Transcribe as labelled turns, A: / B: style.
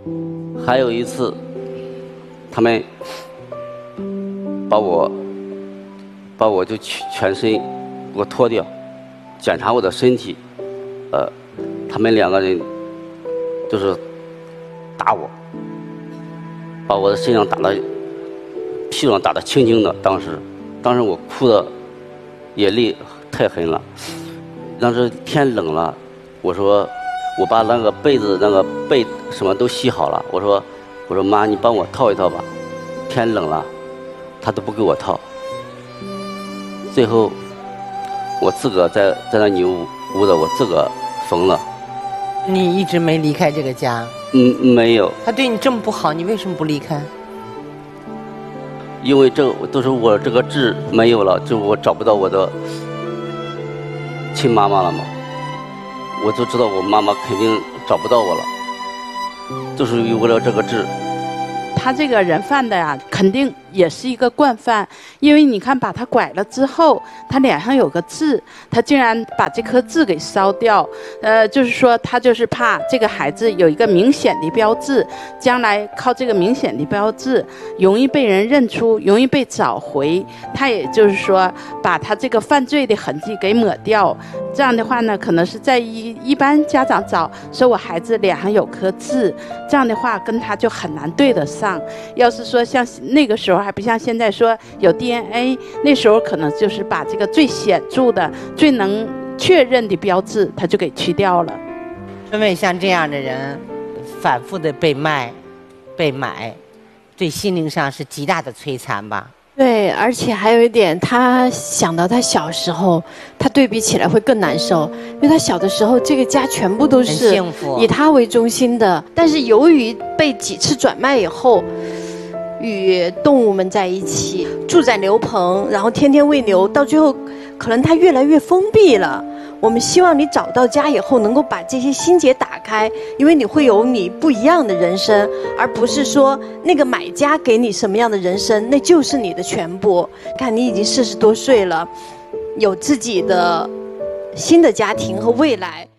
A: 还有一次，他们把我就全身给我脱掉，检查我的身体，他们2个人就是打我，把我的身上打得屁股上打得青青的。当时我哭的也泪太狠了。当时天冷了，我说我把那个被子被什么都洗好了，我说妈，你帮我套一套吧。天冷了，他都不给我套。最后我自个在那女屋的，我自个缝了。
B: 你一直没离开这个家？
A: 没有。
B: 他对你这么不好，你为什么不离开？
A: 因为这都是我这个痣没有了，就我找不到我的亲妈妈了嘛。我就知道我妈妈肯定找不到我了，就是为了这个痣。
C: 他这个人犯的呀，肯定也是一个惯犯，因为你看把他拐了之后，他脸上有个痣，他竟然把这颗痣给烧掉，就是说他就是怕这个孩子有一个明显的标志，将来靠这个明显的标志容易被人认出，容易被找回，他也就是说把他这个犯罪的痕迹给抹掉。这样的话呢，可能是在一般家长找说我孩子脸上有颗痣，这样的话跟他就很难对得上。要是说像那个时候还不像现在说有 DNA， 那时候可能就是把这个最显著的、最能确认的标志，他就给去掉了。
B: 春妹，像这样的人，反复的被卖、被买，对心灵上是极大的摧残吧？
D: 对，而且还有一点，他想到他小时候，他对比起来会更难受，因为他小的时候这个家全部都是以他为中心的，但是由于被几次转卖以后，与动物们在一起，住在牛棚，然后天天喂牛，到最后可能他越来越封闭了。我们希望你找到家以后能够把这些心结打开，因为你会有你不一样的人生，而不是说那个买家给你什么样的人生，那就是你的全部。看你已经40多岁了，有自己的新的家庭和未来。